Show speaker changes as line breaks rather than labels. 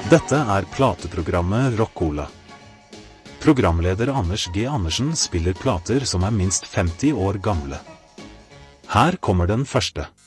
Dette er plateprogrammet Rockola. Programleder Anders G. Andersen spiller plater som er minst 50 år gamle. Her kommer den første.